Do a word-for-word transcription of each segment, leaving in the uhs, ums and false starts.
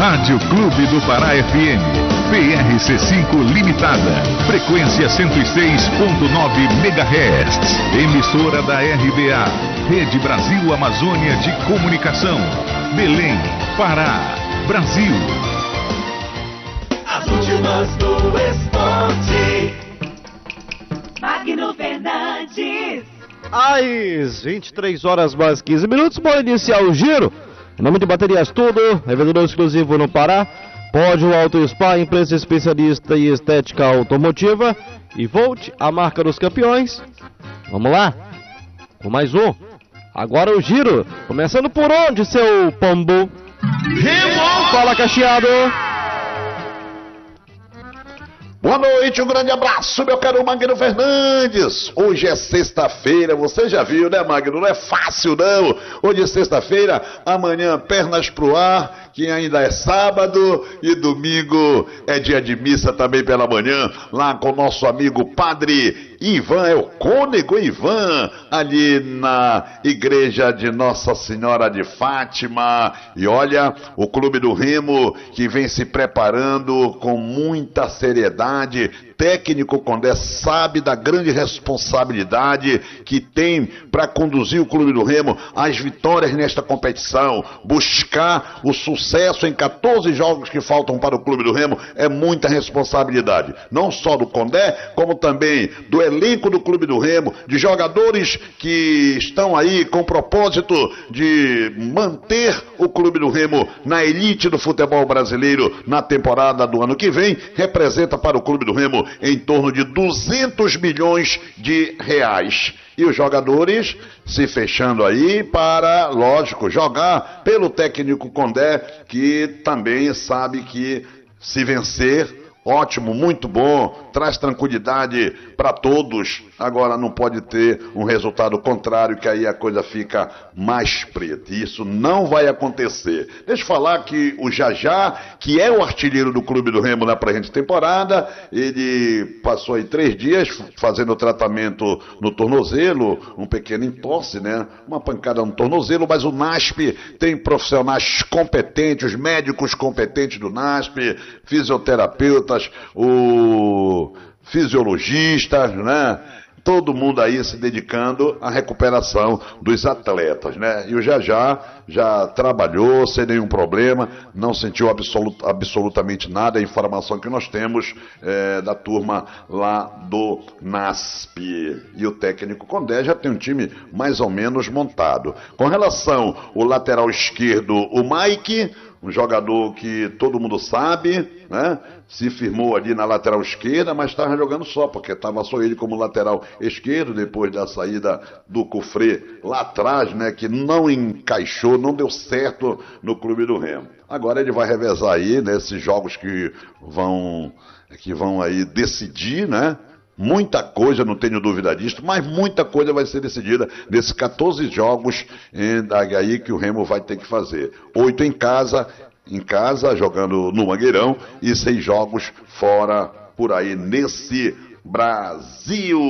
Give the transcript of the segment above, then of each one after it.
Rádio Clube do Pará F M, P R C cinco Limitada, frequência cento e seis ponto nove megahertz, emissora da R B A, Rede Brasil Amazônia de Comunicação, Belém, Pará, Brasil. As últimas do esporte. Magno Fernandes. Às vinte e três horas mais quinze minutos, bora iniciar o giro. Em nome de Baterias Tudo, revendedor exclusivo no Pará, Pódio Auto Spa, empresa especialista em estética automotiva, e Volt, a marca dos campeões. Vamos lá, com mais um. Agora o giro, começando por onde, seu pombo? Remo! Fala, Cacheado! Boa noite, um grande abraço, meu caro Magno Fernandes. Hoje é sexta-feira, você já viu, né, Magno? Não é fácil, não. Hoje é sexta-feira, amanhã pernas pro ar, que ainda é sábado, e domingo é dia de missa também pela manhã, lá com o nosso amigo Padre Ivan, é o cônego Ivan, ali na igreja de Nossa Senhora de Fátima. E olha, o Clube do Remo que vem se preparando com muita seriedade. Técnico Condé sabe da grande responsabilidade que tem para conduzir o Clube do Remo às vitórias nesta competição. Buscar o sucesso em quatorze jogos que faltam para o Clube do Remo é muita responsabilidade. Não só do Condé, como também do elenco do Clube do Remo, de jogadores que estão aí com o propósito de manter o Clube do Remo na elite do futebol brasileiro na temporada do ano que vem. Representa para o Clube do Remo em torno de duzentos milhões de reais. E os jogadores se fechando aí para, lógico, jogar pelo técnico Condé, que também sabe que se vencer, ótimo, muito bom, traz tranquilidade para todos. Agora não pode ter um resultado contrário, que aí a coisa fica mais preta. E isso não vai acontecer. Deixa eu falar que o Jajá, que é o artilheiro do Clube do Remo na presente temporada, ele passou aí três dias fazendo o tratamento no tornozelo, um pequeno entorse, né? Uma pancada no tornozelo, mas o NASP tem profissionais competentes, os médicos competentes do NASP, fisioterapeutas, o fisiologistas, né? Todo mundo aí se dedicando à recuperação dos atletas, né? E o Jajá já trabalhou sem nenhum problema, não sentiu absolut, absolutamente nada. A informação que nós temos é, da turma lá do NASP. E o técnico Condé já tem um time mais ou menos montado. Com relação ao lateral esquerdo, o Mike, um jogador que todo mundo sabe, né? Se firmou ali na lateral esquerda, mas estava jogando só, porque estava só ele como lateral esquerdo, depois da saída do Cufré lá atrás, né? Que não encaixou, não deu certo no Clube do Remo. Agora ele vai revezar aí nesses jogos que vão, que vão aí decidir, né? Muita coisa, não tenho dúvida disso, mas muita coisa vai ser decidida nesses quatorze jogos aí que o Remo vai ter que fazer. Oito em casa, em casa, jogando no Mangueirão, e seis jogos fora por aí nesse Brasil.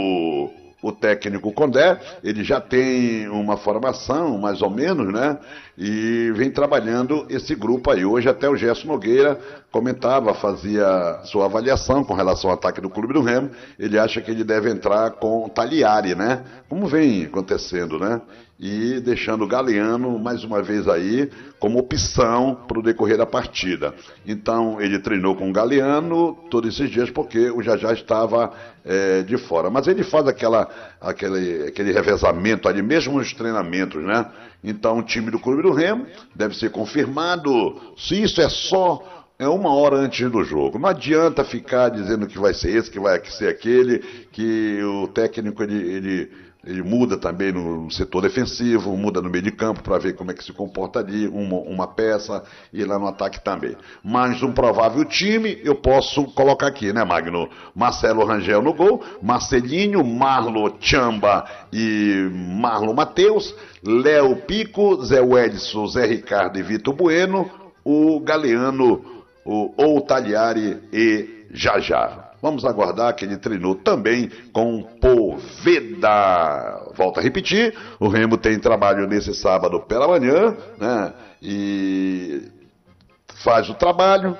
O técnico Condé, ele já tem uma formação, mais ou menos, né? E vem trabalhando esse grupo aí. Hoje até o Gerson Nogueira comentava, fazia sua avaliação com relação ao ataque do Clube do Remo. Ele acha que ele deve entrar com Tagliari, né? Como vem acontecendo, né? E deixando o Galeano, mais uma vez aí, como opção para o decorrer da partida. Então, ele treinou com o Galeano todos esses dias, porque o Jajá estava é, de fora. Mas ele faz aquela, aquele, aquele revezamento ali, mesmo nos treinamentos, né? Então, o time do Clube do Remo deve ser confirmado. Se isso é só... é uma hora antes do jogo. Não adianta ficar dizendo que vai ser esse, que vai ser aquele, que o técnico ele, ele, ele muda também no setor defensivo, muda no meio de campo para ver como é que se comporta ali, uma, uma peça, e lá no ataque também. Mas um provável time eu posso colocar aqui, né, Magno? Marcelo Rangel no gol, Marcelinho, Marlo Chamba e Marlon Matheus, Léo Pico, Zé Wedson, Zé Ricardo e Vitor Bueno, o Galeano, o ou Tagliari e Jajá. Vamos aguardar que ele treinou também com Poveda. Volto a repetir, o Remo tem trabalho nesse sábado pela manhã, né? E faz o trabalho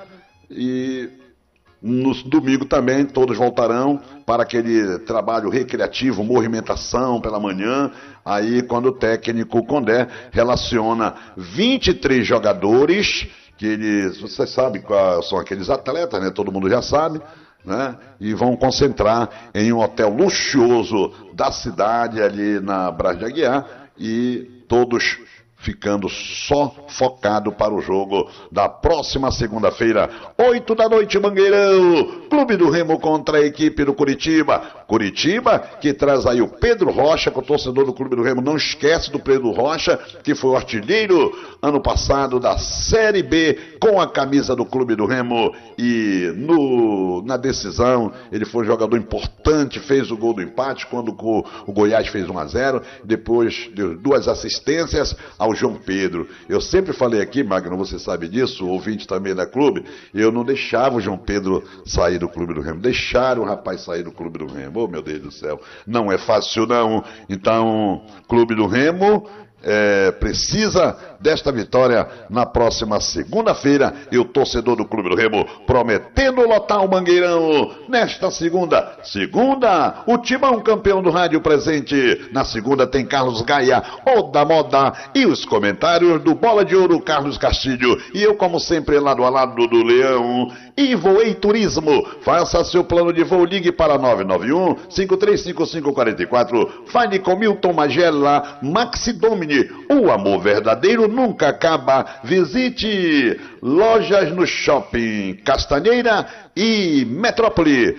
e no domingo também todos voltarão para aquele trabalho recreativo, movimentação pela manhã, aí quando o técnico Condé relaciona vinte e três jogadores, que eles, você sabe quais são aqueles atletas, né? Todo mundo já sabe, né? E vão concentrar em um hotel luxuoso da cidade, ali na Braz de Aguiar, e todos ficando só focado para o jogo da próxima segunda-feira, oito da noite, Mangueirão, Clube do Remo contra a equipe do Curitiba. Curitiba, que traz aí o Pedro Rocha, que o torcedor do Clube do Remo não esquece do Pedro Rocha, que foi o artilheiro ano passado da Série B com a camisa do Clube do Remo, e no, na decisão ele foi um jogador importante, fez o gol do empate quando o, o Goiás fez um a zero, depois deu duas assistências ao João Pedro. Eu sempre falei aqui, Magno, você sabe disso, ouvinte também da clube, eu não deixava o João Pedro sair do Clube do Remo, deixaram o rapaz sair do Clube do Remo, oh meu Deus do céu, não é fácil não. Então, Clube do Remo É, precisa desta vitória na próxima segunda-feira, e o torcedor do Clube do Remo prometendo lotar o Mangueirão nesta segunda. Segunda, o Timão campeão do rádio presente. Na segunda tem Carlos Gaia, o da moda, e os comentários do Bola de Ouro, Carlos Castilho. E eu, como sempre, lado a lado do Leão. E Voei Turismo, faça seu plano de voo, ligue para nove nove um, cinco três cinco cinco quatro quatro. Fale com Milton Magela, Maxi Domini. O amor verdadeiro nunca acaba. Visite lojas no Shopping Castanheira e Metrópole.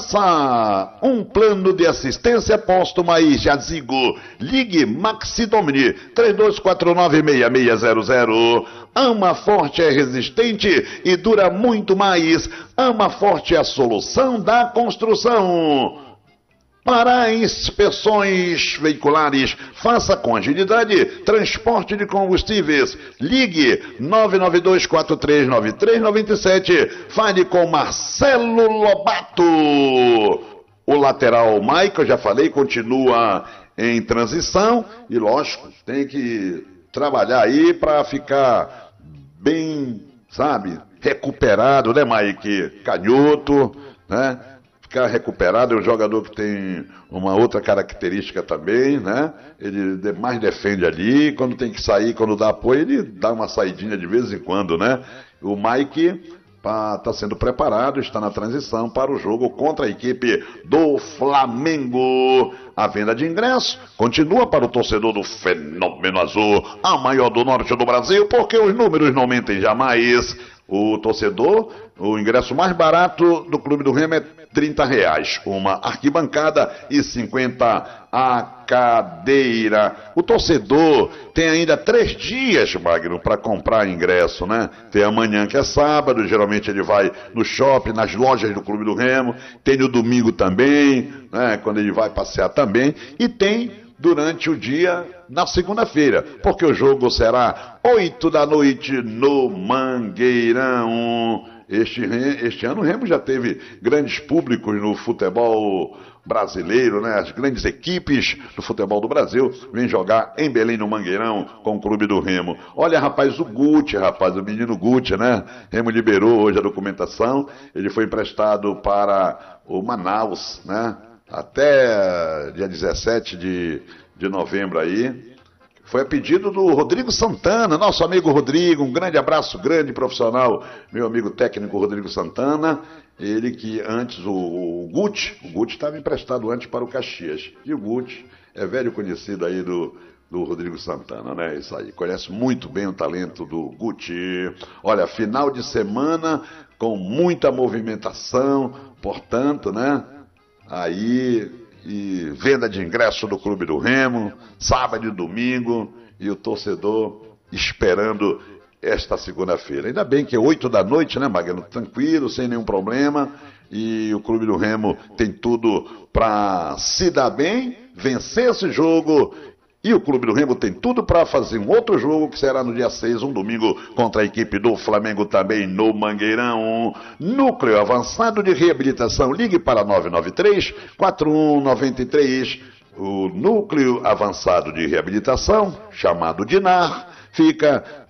Faça um plano de assistência póstuma e jazigo. Ligue Maxi Domini três dois quatro nove seis seis zero zero. Ama Forte é resistente e dura muito mais. Ama Forte é a solução da construção. Para inspeções veiculares, faça com agilidade transporte de combustíveis. Ligue nove nove dois quatro três nove três nove sete. Fale com Marcelo Lobato. O lateral Maico, eu já falei, continua em transição e, lógico, tem que trabalhar aí para ficar bem, sabe, recuperado, né, Mike? Canhoto, né? Ficar recuperado, é um jogador que tem uma outra característica também, né? Ele mais defende ali, quando tem que sair, quando dá apoio, ele dá uma saidinha de vez em quando, né? O Mike está sendo preparado, está na transição para o jogo contra a equipe do Flamengo. A venda de ingresso continua para o torcedor do Fenômeno Azul, a maior do norte do Brasil, porque os números não mentem jamais. O torcedor, o ingresso mais barato do Clube do Remo é trinta reais, uma arquibancada e cinquenta a cadeira. O torcedor tem ainda três dias, Magno, para comprar ingresso, né? Tem amanhã, que é sábado, geralmente ele vai no shopping, nas lojas do Clube do Remo, tem no domingo também, né? Quando ele vai passear também, e tem durante o dia na segunda-feira, porque o jogo será oito da noite no Mangueirão. Este, este ano o Remo já teve grandes públicos no futebol brasileiro, né? As grandes equipes do futebol do Brasil vêm jogar em Belém, no Mangueirão, com o Clube do Remo. Olha, rapaz, o Guti, rapaz, o menino Guti, né? Remo liberou hoje a documentação, ele foi emprestado para o Manaus, né? Até dia dezessete de, de novembro aí. Foi a pedido do Rodrigo Santana, nosso amigo Rodrigo, um grande abraço, grande profissional, meu amigo técnico Rodrigo Santana, ele que antes, o, o Guti, o Guti estava emprestado antes para o Caxias, e o Guti é velho conhecido aí do, do Rodrigo Santana, né? Isso aí, conhece muito bem o talento do Guti. Olha, final de semana com muita movimentação, portanto, né? Aí... e venda de ingresso do Clube do Remo, sábado e domingo, e o torcedor esperando esta segunda-feira. Ainda bem que é oito da noite, né, Magno? Tranquilo, sem nenhum problema, e o Clube do Remo tem tudo para se dar bem, vencer esse jogo. E o Clube do Remo tem tudo para fazer um outro jogo, que será no dia seis, um domingo, contra a equipe do Flamengo também no Mangueirão. Núcleo Avançado de Reabilitação, ligue para nove nove três, quatro um nove três. O Núcleo Avançado de Reabilitação, chamado D I N A R, fica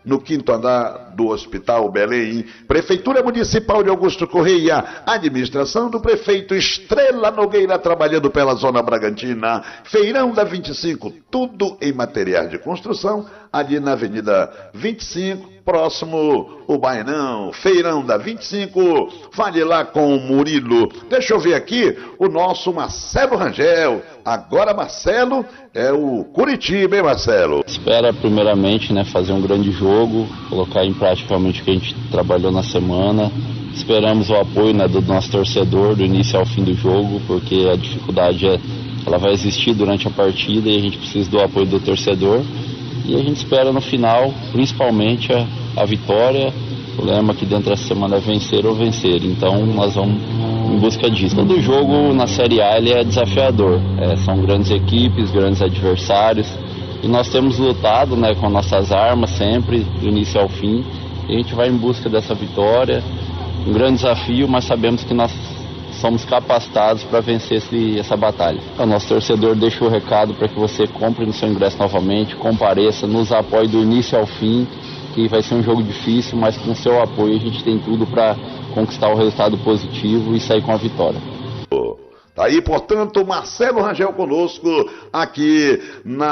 no quinto andar do Hospital Belém. Prefeitura Municipal de Augusto Correia, administração do prefeito Estrela Nogueira, trabalhando pela Zona Bragantina. Feirão da vinte e cinco, tudo em materiais de construção, ali na Avenida vinte e cinco, próximo o Bainão. Feirão da vinte e cinco, fale lá com o Murilo. Deixa eu ver aqui o nosso Marcelo Rangel. Agora Marcelo é o Curitiba, hein, Marcelo? Espera primeiramente, né, fazer um grande jogo, colocar em prática realmente o que a gente trabalhou na semana. Esperamos o apoio, né, do nosso torcedor do início ao fim do jogo, porque a dificuldade é, ela vai existir durante a partida e a gente precisa do apoio do torcedor. E a gente espera no final, principalmente, a, a vitória. O lema aqui dentro dessa semana é vencer ou vencer, então nós vamos em busca disso. Todo jogo na Série A ele é desafiador, é, são grandes equipes, grandes adversários, e nós temos lutado, né, com nossas armas sempre, do início ao fim, e a gente vai em busca dessa vitória, um grande desafio, mas sabemos que nós somos capacitados para vencer esse, essa batalha. O nosso torcedor deixa o recado para que você compre no seu ingresso novamente, compareça, nos apoie do início ao fim, que vai ser um jogo difícil, mas com seu apoio a gente tem tudo para conquistar o resultado positivo e sair com a vitória. Tá aí, portanto, Marcelo Rangel conosco aqui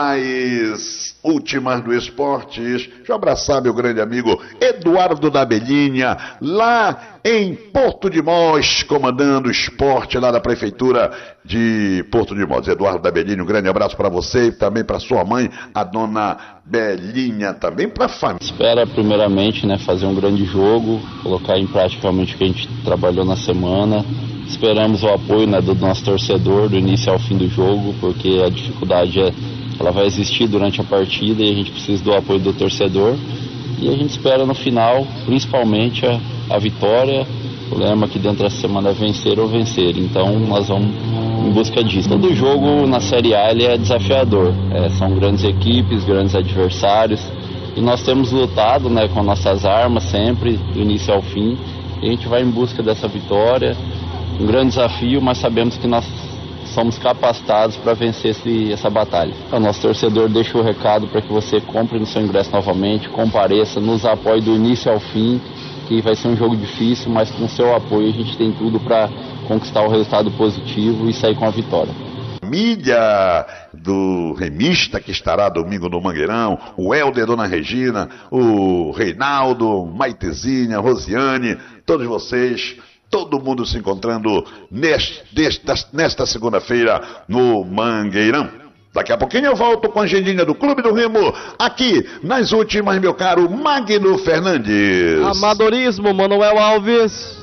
nas últimas do esportes. Deixa eu abraçar meu grande amigo Eduardo da Belinha, lá em Porto de Mós, comandando o esporte lá da Prefeitura de Porto de Mós. Eduardo da Belinha, um grande abraço para você e também para sua mãe, a dona Belinha, também para a família. Espera primeiramente, né, fazer um grande jogo, colocar em prática realmente o que a gente trabalhou na semana. Esperamos o apoio, né, do nosso torcedor do início ao fim do jogo, porque a dificuldade é, ela vai existir durante a partida e a gente precisa do apoio do torcedor. E a gente espera no final, principalmente, a, a vitória. O lema aqui dentro dessa semana é vencer ou vencer, então nós vamos em busca disso. Todo jogo na Série A ele é desafiador, é, são grandes equipes, grandes adversários, e nós temos lutado, né, com nossas armas sempre, do início ao fim, e a gente vai em busca dessa vitória. Um grande desafio, mas sabemos que nós somos capacitados para vencer esse, essa batalha. O nosso torcedor deixa o recado para que você compre no seu ingresso novamente, compareça, nos apoie do início ao fim, que vai ser um jogo difícil, mas com seu apoio a gente tem tudo para conquistar o resultado positivo e sair com a vitória. Família do remista que estará domingo no Mangueirão, o Helder, Dona Regina, o Reinaldo, Maitezinha, Rosiane, todos vocês, todo mundo se encontrando neste, desta, nesta segunda-feira no Mangueirão. Daqui a pouquinho eu volto com a agendinha do Clube do Remo, aqui nas últimas, meu caro Magno Fernandes. Amadorismo, Manuel Alves.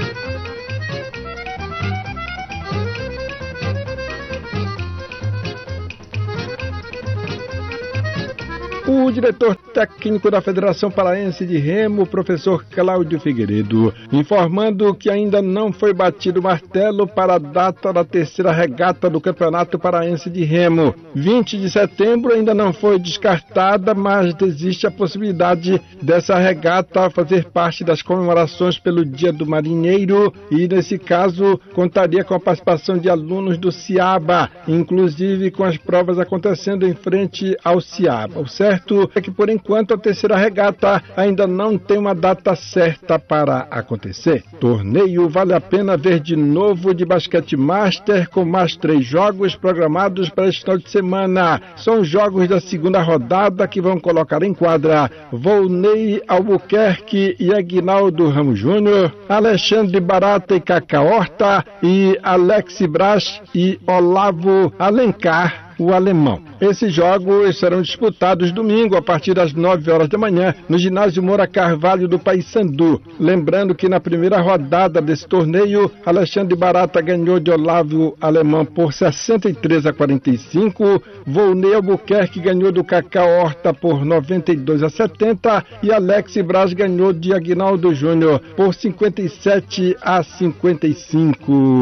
O diretor técnico da Federação Paraense de Remo, professor Cláudio Figueiredo, informando que ainda não foi batido o martelo para a data da terceira regata do Campeonato Paraense de Remo. vinte de setembro ainda não foi descartada, mas existe a possibilidade dessa regata fazer parte das comemorações pelo Dia do Marinheiro e, nesse caso, contaria com a participação de alunos do CIABA, inclusive com as provas acontecendo em frente ao CIABA. O certo é que, por enquanto, a terceira regata ainda não tem uma data certa para acontecer. Torneio vale a pena ver de novo de basquete master, com mais três jogos programados para este final de semana. São jogos da segunda rodada que vão colocar em quadra Volney Albuquerque e Aguinaldo Ramos Júnior, Alexandre Barata e Cacá Horta e Alex Brás e Olavo Alencar, o alemão. Esses jogos serão disputados domingo a partir das nove horas da manhã no ginásio Moura Carvalho do Paissandu. Lembrando que na primeira rodada desse torneio, Alexandre Barata ganhou de Olavo Alemão por sessenta e três a quarenta e cinco, Volney Albuquerque ganhou do Cacá Horta por noventa e dois a setenta e Alex Brás ganhou de Aguinaldo Júnior por cinquenta e sete a cinquenta e cinco.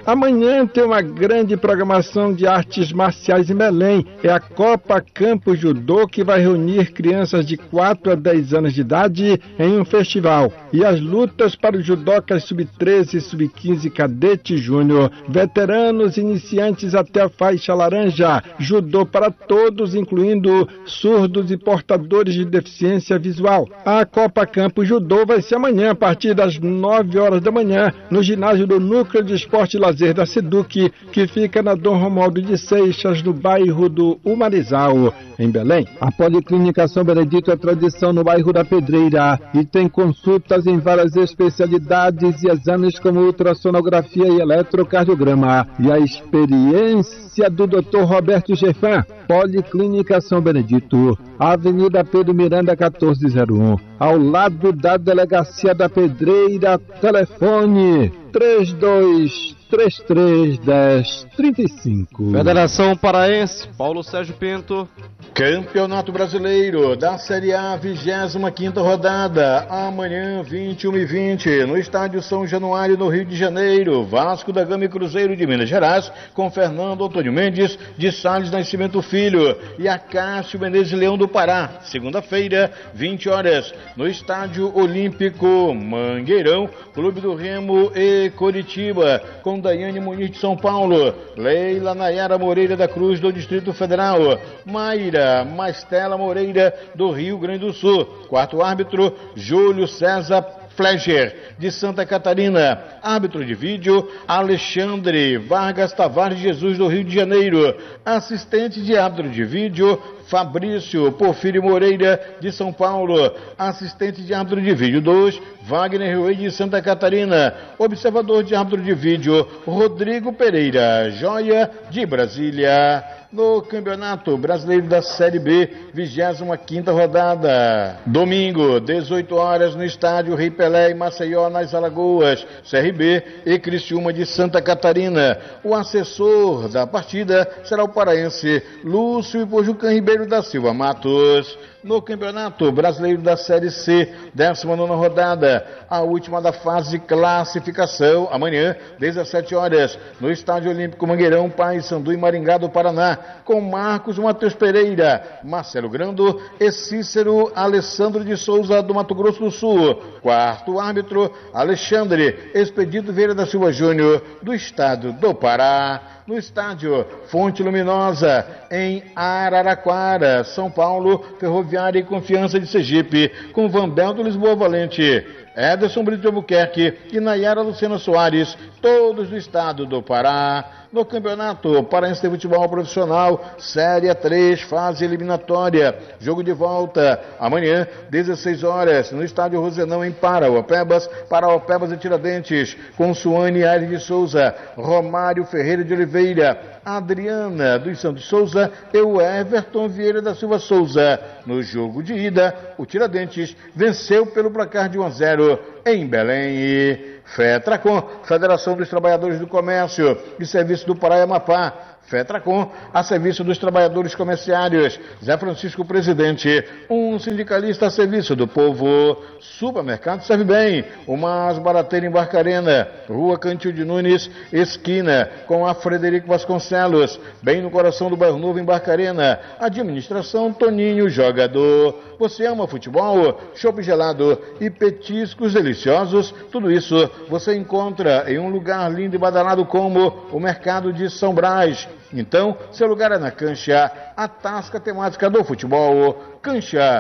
Amanhã tem uma grande programação de artes marciais em Belém. É a Copa Campo Judô, que vai reunir crianças de quatro a dez anos de idade em um festival. E as lutas para os judocas sub treze, sub quinze, cadete júnior, veteranos, iniciantes até a faixa laranja. Judô para todos, incluindo surdos e portadores de deficiência visual. A Copa Campo Judô vai ser amanhã, a partir das nove horas da manhã, no ginásio do Núcleo de Esporte e Lazer da SEDUC, que fica na Dom Romualdo de Seixas, no bairro do Umarizal, em Belém. A Policlínica São Benedito é tradição no bairro da Pedreira e tem consultas em várias especialidades e exames como ultrassonografia e eletrocardiograma. E a experiência do doutor Roberto Gefan. Policlínica São Benedito, Avenida Pedro Miranda quatorze zero um, ao lado da Delegacia da Pedreira. Telefone três dois três três, um zero três cinco. Federação Paraense, Paulo Sérgio Pinto. Campeonato Brasileiro da Série A, vigésima quinta rodada, amanhã vinte e uma e vinte, no estádio São Januário, no Rio de Janeiro. Vasco da Gama e Cruzeiro de Minas Gerais, com Fernando Antônio Mendes de Salles Nascimento Filho e Acácio Menezes Leão do Pará. Segunda-feira, vinte horas, no estádio Olímpico Mangueirão, Clube do Remo e Coritiba, com Daiane Muniz de São Paulo, Leila Nayara Moreira da Cruz do Distrito Federal, Mayra Mastela Moreira do Rio Grande do Sul. Quarto árbitro, Júlio César Fleger de Santa Catarina. Árbitro de vídeo, Alexandre Vargas Tavares Jesus do Rio de Janeiro. Assistente de árbitro de vídeo, Fabrício Porfírio Moreira de São Paulo. Assistente de árbitro de vídeo dois, Wagner Ruiz de Santa Catarina. Observador de árbitro de vídeo, Rodrigo Pereira Joia de Brasília. No Campeonato Brasileiro da Série B, vigésima quinta rodada. Domingo, dezoito horas, no estádio Rei Pelé, em Maceió, nas Alagoas, C R B e Criciúma de Santa Catarina. O assessor da partida será o paraense Lúcio Ipojucan Ribeiro da Silva Matos. No Campeonato Brasileiro da Série C, décima nona rodada, a última da fase de classificação, amanhã, dezessete horas, no Estádio Olímpico Mangueirão, Paysandu e Maringá do Paraná, com Marcos Matheus Pereira, Marcelo Grando e Cícero Alessandro de Souza do Mato Grosso do Sul. Quarto árbitro, Alexandre Expedito Vieira da Silva Júnior, do Estado do Pará. No estádio Fonte Luminosa, em Araraquara, São Paulo, Ferroviária e Confiança de Sergipe, com Vanbeldo Lisboa Valente, Ederson Brito de Albuquerque e Nayara Luciana Soares, todos do estado do Pará. No Campeonato Paraense de Futebol Profissional, Série três, fase eliminatória, jogo de volta, amanhã, dezesseis horas, no estádio Rosenão, em Parauapebas, Parauapebas e Tiradentes, com Suane Aires de Souza, Romário Ferreira de Oliveira, Adriana dos Santos Souza e o Everton Vieira da Silva Souza. No jogo de ida, o Tiradentes venceu pelo placar de um a zero em Belém. FETRACOM, Federação dos Trabalhadores do Comércio e Serviço do Pará e Amapá. FETRACOM, a serviço dos trabalhadores comerciários. Zé Francisco, presidente, um sindicalista a serviço do povo. Supermercado Serve Bem, o mais barateiro em Barcarena, Rua Cantil de Nunes, esquina com a Frederico Vasconcelos, bem no coração do bairro Novo, em Barcarena. Administração Toninho Jogador. Você ama futebol? Chopp gelado e petiscos deliciosos, tudo isso você encontra em um lugar lindo e badalado como o Mercado de São Brás. Então, seu lugar é na Cancha, a tasca temática do futebol. Cancha,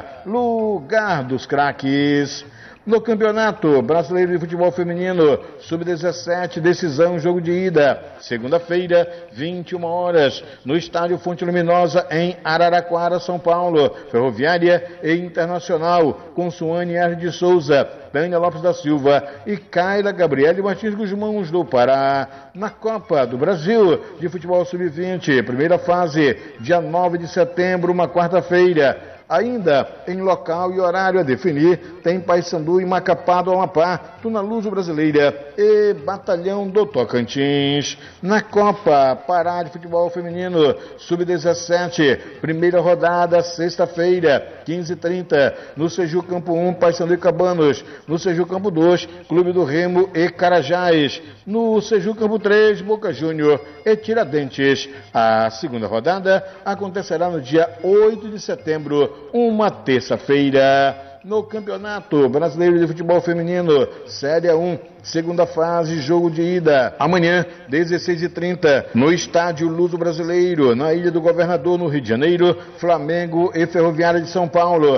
lugar dos craques. No Campeonato Brasileiro de Futebol Feminino, sub dezessete, decisão, jogo de ida. Segunda-feira, vinte e uma horas, no estádio Fonte Luminosa, em Araraquara, São Paulo. Ferroviária e Internacional, com Suane Aires de Souza, Tânia Lopes da Silva e Kaila Gabriele Martins Guzmão do Pará. Na Copa do Brasil de Futebol sub vinte, primeira fase, dia nove de setembro, uma quarta-feira. Ainda em local e horário a definir, tem Paysandu e Macapá do Amapá, Tuna Luso Brasileira e Batalhão do Tocantins. Na Copa Pará de Futebol Feminino, sub dezessete, primeira rodada, sexta-feira, quinze e trinta, no Seju Campo um, Paysandu e Cabanos, no Seju Campo dois, Clube do Remo e Carajás, no Seju Campo três, Boca Júnior e Tiradentes. A segunda rodada acontecerá no dia oito de setembro, uma terça-feira. No Campeonato Brasileiro de Futebol Feminino, Série um, segunda fase, jogo de ida. Amanhã, dezesseis e trinta, no Estádio Luso Brasileiro, na Ilha do Governador, no Rio de Janeiro, Flamengo e Ferroviária de São Paulo.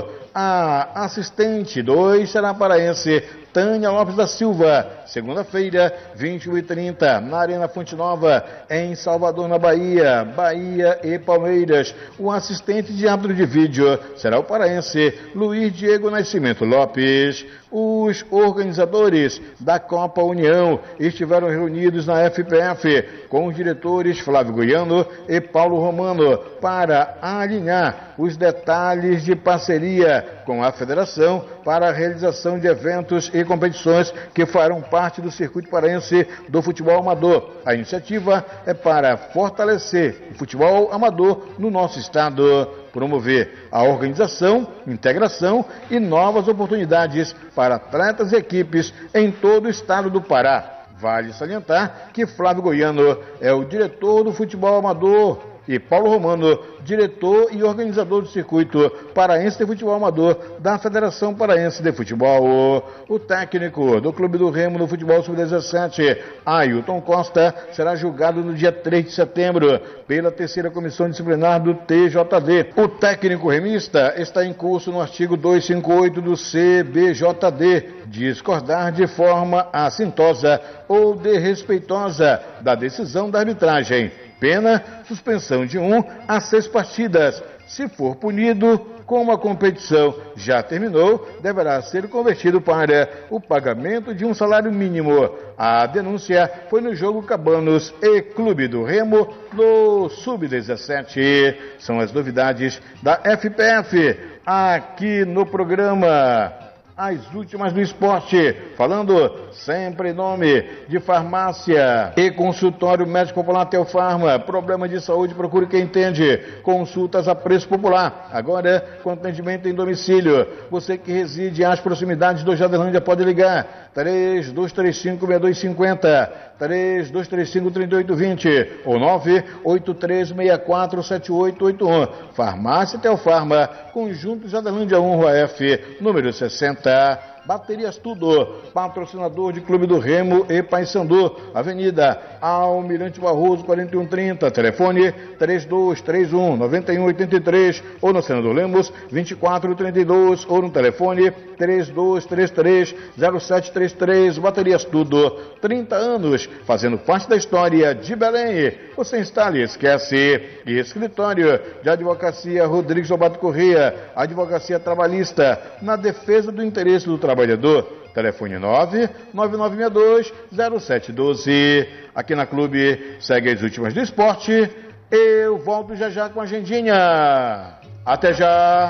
A assistente dois será paraense Tânia Lopes da Silva. Segunda-feira, vinte e um e trinta, na Arena Fonte Nova, em Salvador, na Bahia, Bahia e Palmeiras. O assistente de árbitro de vídeo será o paraense Luiz Diego Nascimento Lopes. Os organizadores da Copa União estiveram reunidos na F P F com os diretores Flávio Goiano e Paulo Romano para alinhar os detalhes de parceria com a federação para a realização de eventos e competições que farão parte do circuito paraense do futebol amador. A iniciativa é para fortalecer o futebol amador no nosso estado, promover a organização, integração e novas oportunidades para atletas e equipes em todo o estado do Pará. Vale salientar que Flávio Goiano é o diretor do futebol amador e Paulo Romano, diretor e organizador do circuito paraense de futebol amador da Federação Paraense de Futebol. O técnico do Clube do Remo no futebol sub dezessete, Ailton Costa, será julgado no dia três de setembro pela terceira comissão disciplinar do T J D. O técnico remista está em curso no artigo duzentos e cinquenta e oito do C B J D, discordar de forma assintosa ou desrespeitosa da decisão da arbitragem. Pena, suspensão de um a seis partidas. Se for punido, como a competição já terminou, deverá ser convertido para o pagamento de um salário mínimo. A denúncia foi no jogo Cabanos e Clube do Remo no sub dezessete. São as novidades da F P F aqui no programa As Últimas do Esporte, falando sempre em nome de farmácia e consultório médico popular Teofarma. Problema de saúde, procure quem entende. Consultas a preço popular, agora com atendimento em domicílio. Você que reside às proximidades do Jadelândia pode ligar três dois três cinco, seis dois cinco zero, três dois três cinco, três oito dois zero ou nove oito três seis quatro sete oito oito um. Farmácia Teofarma, Conjunto Jadelândia um, Rua F, número sessenta. Baterias Tudo, patrocinador de Clube do Remo e Paysandu, Avenida Almirante Barroso quarenta e um trinta, telefone três dois três um, nove um oito três ou no Senador Lemos vinte e quatro trinta e dois ou no telefone três dois três três, zero sete três três. Baterias Tudo, trinta anos fazendo parte da história de Belém. Você instala e esquece. E Escritório de Advocacia Rodrigues Lobato Corrêa, advocacia trabalhista na defesa do interesse do trabalhador. Telefone nove nove nove seis dois, zero sete um dois. Aqui na Clube segue As Últimas do Esporte. Eu volto já já com a agendinha. Até já.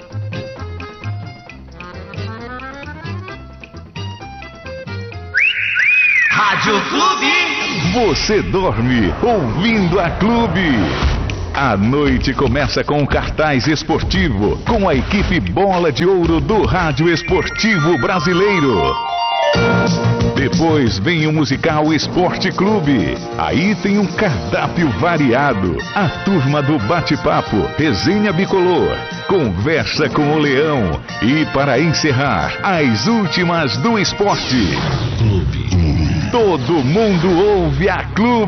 Rádio Clube. Você dorme ouvindo a Clube. A noite começa com um cartaz esportivo com a equipe Bola de Ouro do Rádio Esportivo Brasileiro. Depois vem o musical Esporte Clube. Aí tem um cardápio variado. A turma do bate-papo, resenha bicolor, conversa com o Leão. E para encerrar, as últimas do esporte. Clube. Todo mundo ouve a Clube.